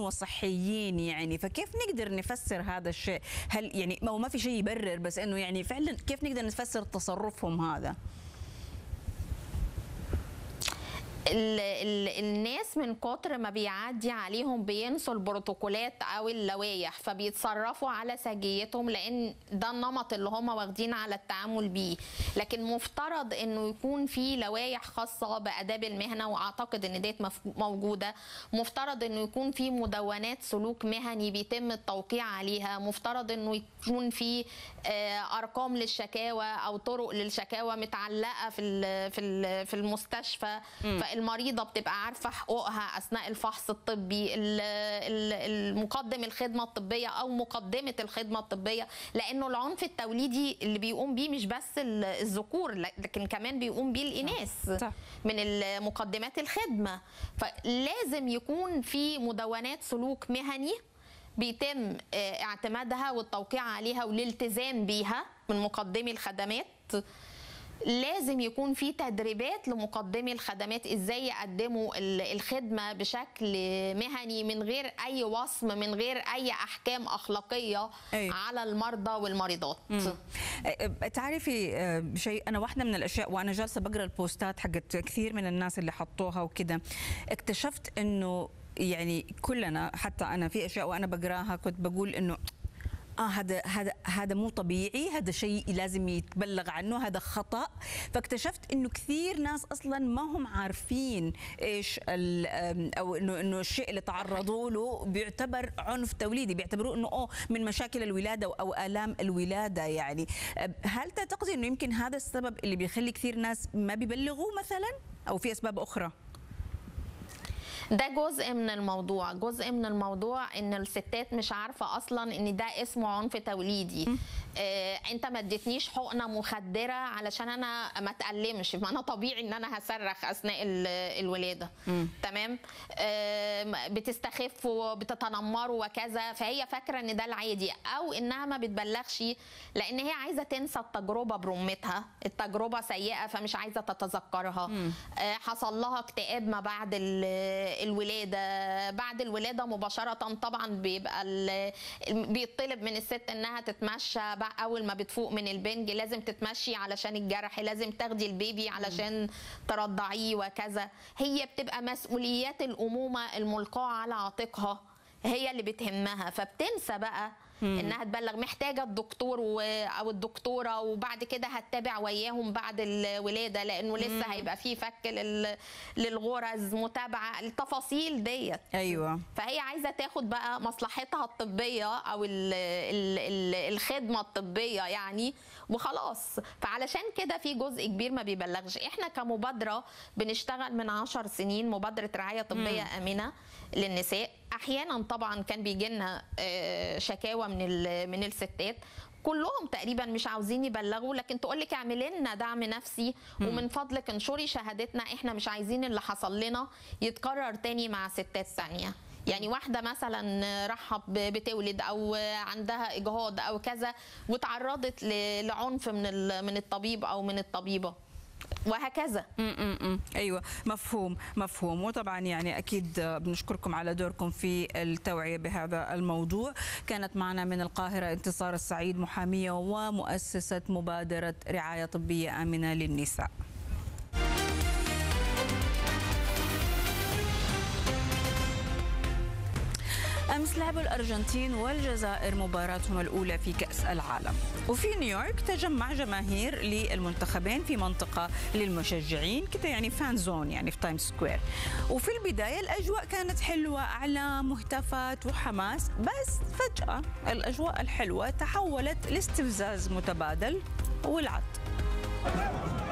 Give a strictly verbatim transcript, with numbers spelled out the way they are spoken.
وصحيين يعني، فكيف نقدر نفسر هذا الشيء؟ هل يعني ما هو ما في شيء يبرر، بس انه يعني فعلا كيف نقدر نفسر تصرفهم هذا؟ ال ال الناس من كتر ما بيعدي عليهم بينسوا البروتوكولات او اللوائح، فبيتصرفوا على سجيتهم لان ده النمط اللي هم واخدين على التعامل بيه. لكن مفترض انه يكون في لوائح خاصه باداب المهنه، واعتقد ان ديت موجوده. مفترض انه يكون في مدونات سلوك مهني بيتم التوقيع عليها. مفترض انه يكون في ارقام للشكاوى او طرق للشكاوى متعلقه في في في المستشفى، المريضه بتبقى عارفه حقوقها اثناء الفحص الطبي، المقدم الخدمه الطبيه او مقدمه الخدمه الطبيه. لانه العنف التوليدي اللي بيقوم بيه مش بس الذكور، لكن كمان بيقوم بيه الاناث من مقدمات الخدمه. فلازم يكون في مدونات سلوك مهني بيتم اعتمادها والتوقيع عليها والالتزام بيها من مقدمي الخدمات. لازم يكون في تدريبات لمقدمي الخدمات ازاي يقدموا الخدمه بشكل مهني من غير اي وصم، من غير اي احكام اخلاقيه أي. على المرضى والمريضات. تعرفي شيء، انا واحده من الاشياء وانا جالسه بقرا البوستات حقت كثير من الناس اللي حطوها وكده، اكتشفت انه يعني كلنا، حتى انا في اشياء وانا بقراها كنت بقول انه اه هذا هذا هذا مو طبيعي، هذا شيء لازم يتبلغ عنه، هذا خطأ. فاكتشفت انه كثير ناس اصلا ما هم عارفين ايش او انه انه الشيء اللي تعرضوا له بيعتبر عنف توليدي، بيعتبروه انه اوه من مشاكل الولاده او الام الولاده. يعني هل تعتقدي انه يمكن هذا السبب اللي بيخلي كثير ناس ما بيبلغوا مثلا، او في اسباب اخرى؟ ده جزء من الموضوع. جزء من الموضوع ان الستات مش عارفه اصلا ان ده اسمه عنف توليدي. آه انت ما اديتنيش حقنه مخدره علشان انا ما اتألمش، ما انا طبيعي ان انا هصرخ اثناء الولاده. م. تمام. آه بتستخف وبتتنمروا وكذا، فهي فاكره ان ده العادي، او انها ما بتبلغش لان هي عايزه تنسى التجربه برمتها، التجربه سيئه فمش عايزه تتذكرها. آه حصل لها اكتئاب ما بعد الولاده. بعد الولاده مباشره طبعا بيبقى بيطلب من الست انها تتمشى اول ما بتفوق من البنج، لازم تتمشي علشان الجرح، لازم تاخدي البيبي علشان ترضعيه وكذا. هي بتبقى مسؤوليات الامومه الملقاه على عاتقها هي اللي بتهمها، فبتنسى بقى مم. انها تبلغ. محتاجه الدكتور و... او الدكتوره، وبعد كده هتتابع وياهم بعد الولاده لانه لسه مم. هيبقى في فك لل... للغرز، متابعه التفاصيل ديت. ايوه. فهي عايزه تاخد بقى مصلحتها الطبيه او ال... ال... ال... الخدمه الطبيه يعني، وخلاص. فعلشان كده في جزء كبير ما بيبلغش. احنا كمبادره بنشتغل من عشر سنين مبادره رعايه طبيه مم. امنه للنساء. احيانا طبعا كان بيجي لنا شكاوى من من الستات كلهم تقريبا مش عاوزين يبلغوا، لكن تقول لك اعملي لنا دعم نفسي ومن فضلك انشري شهادتنا، احنا مش عايزين اللي حصل لنا يتكرر تاني مع ستات ثانيه. يعني واحده مثلا راحه بتولد او عندها اجهاض او كذا وتعرضت لعنف من من الطبيب او من الطبيبه وهكذا. امم ايوه، مفهوم مفهوم. وطبعا يعني اكيد بنشكركم على دوركم في التوعيه بهذا الموضوع. كانت معنا من القاهره انتصار السعيد، محاميه ومؤسسه مبادره رعايه طبيه امنه للنساء. أمس لعبوا الأرجنتين والجزائر مباراتهم الأولى في كأس العالم، وفي نيويورك تجمع جماهير للمنتخبين في منطقة للمشجعين كده، يعني فان زون يعني في تايمز سكوير. وفي البداية الأجواء كانت حلوة، أعلام وهتافات وحماس، بس فجأة الأجواء الحلوة تحولت لاستفزاز متبادل والعط.